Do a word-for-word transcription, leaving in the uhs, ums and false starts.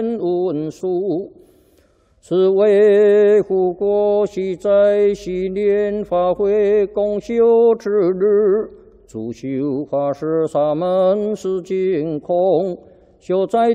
文书，是维护国玺在昔年法会公休之日，主修法师沙门是净空，修在